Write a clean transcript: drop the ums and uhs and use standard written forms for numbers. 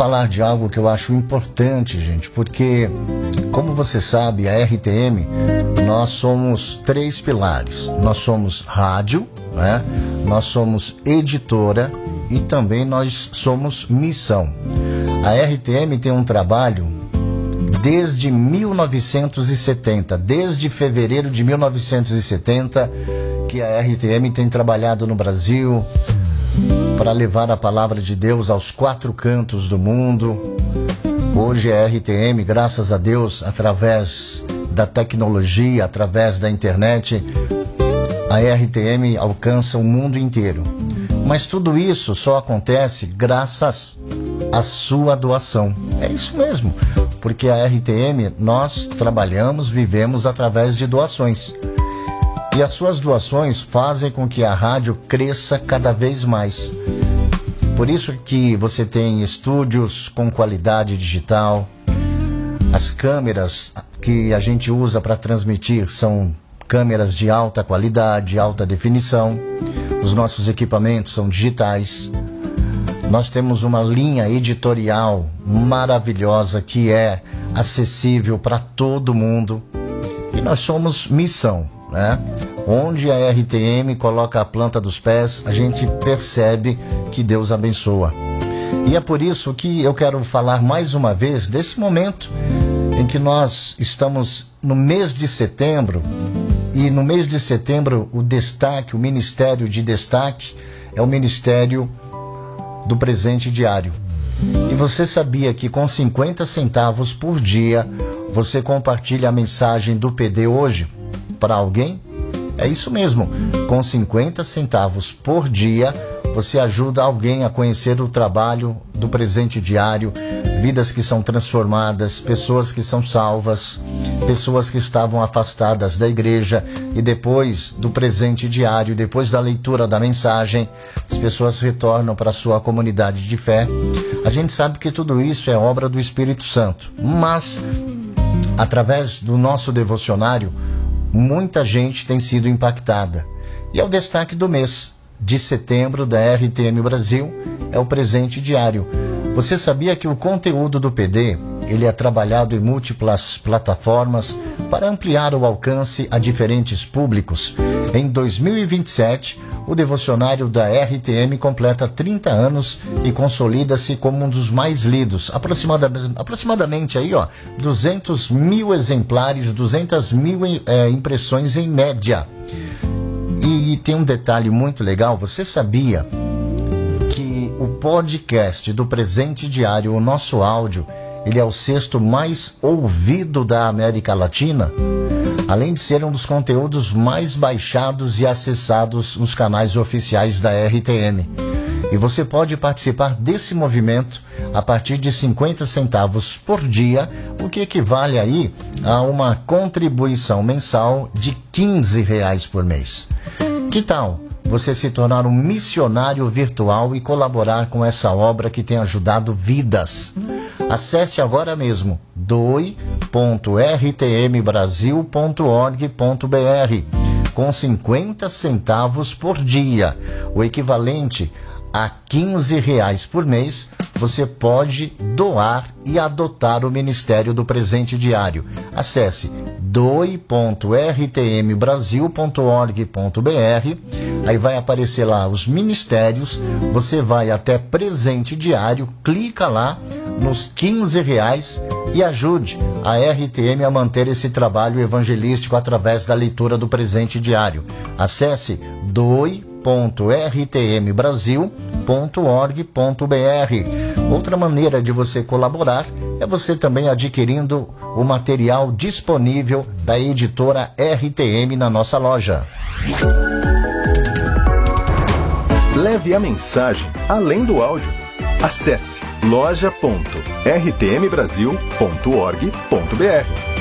falar de algo que eu acho importante, gente, porque, como você sabe, a RTM, nós somos 3 pilares. Nós somos rádio, né? Nós somos editora e também nós somos missão. A RTM tem um trabalho desde 1970, desde fevereiro de 1970, que a RTM tem trabalhado no Brasil para levar a palavra de Deus aos 4 cantos do mundo. Hoje a RTM, graças a Deus, através da tecnologia, através da internet, a RTM alcança o mundo inteiro. Mas tudo isso só acontece graças à sua doação. É isso mesmo, porque a RTM, nós trabalhamos, vivemos através de doações. E as suas doações fazem com que a rádio cresça cada vez mais. Por isso que você tem estúdios com qualidade digital. As câmeras que a gente usa para transmitir são câmeras de alta qualidade, alta definição. Os nossos equipamentos são digitais. Nós temos uma linha editorial maravilhosa que é acessível para todo mundo. E nós somos missão, né? Onde a RTM coloca a planta dos pés, a gente percebe que Deus abençoa. E é por isso que eu quero falar mais uma vez desse momento em que nós estamos no mês de setembro. E no mês de setembro o destaque, o ministério de destaque é o ministério do presente diário. E você sabia que com 50 centavos por dia você compartilha a mensagem do PD hoje para alguém? É isso mesmo, com 50 centavos por dia você ajuda alguém a conhecer o trabalho do presente diário, vidas que são transformadas, pessoas que são salvas, pessoas que estavam afastadas da igreja e depois do presente diário, depois da leitura da mensagem, as pessoas retornam para a sua comunidade de fé. A gente sabe que tudo isso é obra do Espírito Santo, mas através do nosso devocionário, muita gente tem sido impactada. E é o destaque do mês de setembro da RTM Brasil, é o presente diário. Você sabia que o conteúdo do PD, ele é trabalhado em múltiplas plataformas para ampliar o alcance a diferentes públicos? Em 2027, o devocionário da RTM completa 30 anos e consolida-se como um dos mais lidos. Aproximadamente aí, 200 mil exemplares, 200 mil impressões em média. E tem um detalhe muito legal, você sabia que o podcast do Presente Diário, o nosso áudio, ele é o 6º mais ouvido da América Latina? Além de ser um dos conteúdos mais baixados e acessados nos canais oficiais da RTM. E você pode participar desse movimento a partir de 50 centavos por dia, o que equivale aí a uma contribuição mensal de R$15 por mês. Que tal você se tornar um missionário virtual e colaborar com essa obra que tem ajudado vidas? Acesse agora mesmo doe.rtmbrasil.org.br com 50 centavos por dia, o equivalente a R$15 por mês. Você pode doar e adotar o Ministério do Presente Diário. Acesse doe.rtmbrasil.org.br, aí vai aparecer lá os ministérios, você vai até Presente Diário, clica lá nos R$15 e ajude a RTM a manter esse trabalho evangelístico através da leitura do Presente Diário. Acesse doe.rtmbrasil.org.br. Outra maneira de você colaborar é você também adquirindo o material disponível da editora RTM na nossa loja. Leve a mensagem além do áudio. Acesse loja.rtmbrasil.org.br.